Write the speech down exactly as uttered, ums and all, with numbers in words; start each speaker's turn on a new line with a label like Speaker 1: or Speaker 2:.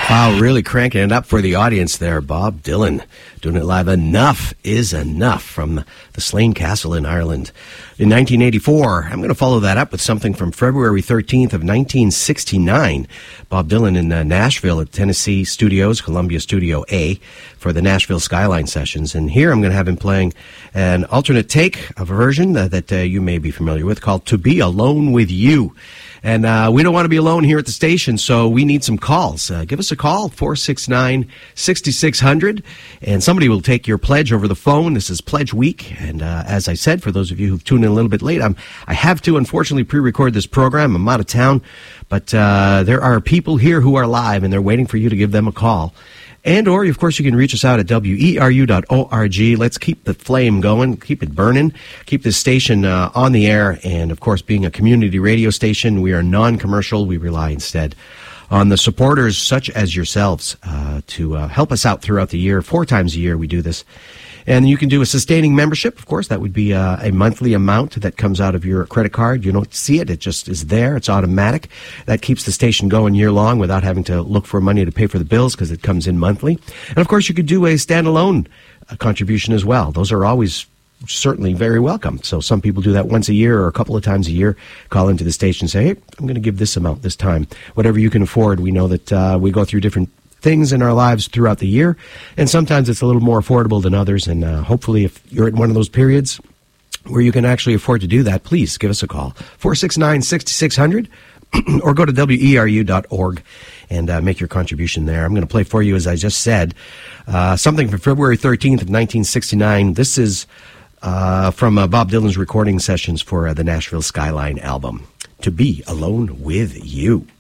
Speaker 1: Wow, really cranking it up for the audience there. Bob Dylan doing it live. Enough is Enough from the Slane Castle in Ireland in nineteen eighty-four. I'm going to follow that up with something from February thirteenth of nineteen sixty-nine. Bob Dylan in uh, Nashville at Tennessee Studios, Columbia Studio A, for the Nashville Skyline Sessions. And here I'm going to have him playing an alternate take of a version uh, that uh, you may be familiar with called To Be Alone With You. And uh, we don't want to be alone here at the station, so we need some calls. Uh, give us a call, four six nine, six six zero zero, and somebody will take your pledge over the phone. This is Pledge Week, and uh, as I said, for those of you who've tuned in a little bit late, I'm, I have to, unfortunately, pre-record this program. I'm out of town, but uh, there are people here who are live, and they're waiting for you to give them a call. And, or, of course, you can reach us out at W E R U dot org. Let's keep the flame going, keep it burning, keep this station uh, on the air. And, of course, being a community radio station, we are non-commercial. We rely instead on the supporters such as yourselves uh, to uh, help us out throughout the year. Four times a year we do this. And you can do a sustaining membership. Of course, that would be uh, a monthly amount that comes out of your credit card. You don't see it. It just is there. It's automatic. That keeps the station going year long without having to look for money to pay for the bills because it comes in monthly. And, of course, you could do a standalone uh, contribution as well. Those are always certainly very welcome. So some people do that once a year or a couple of times a year, call into the station and say, hey, I'm going to give this amount this time. Whatever you can afford. We know that uh, we go through different things in our lives throughout the year, and sometimes it's a little more affordable than others, and uh, hopefully if you're in one of those periods where you can actually afford to do that, please give us a call, four six nine, six six zero zero, or go to W E R U dot org and uh, make your contribution there. I'm going to play for you, as I just said, uh, something from February thirteenth of nineteen sixty-nine. This is uh, from uh, Bob Dylan's recording sessions for uh, the Nashville Skyline album, To Be Alone With You.